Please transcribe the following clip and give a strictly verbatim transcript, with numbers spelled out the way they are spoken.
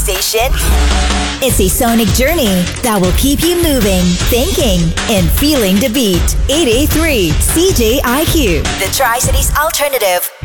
station. It's a sonic journey that will keep you moving, thinking, and feeling the beat. eight eight three C J I Q, the Tri-Cities Alternative.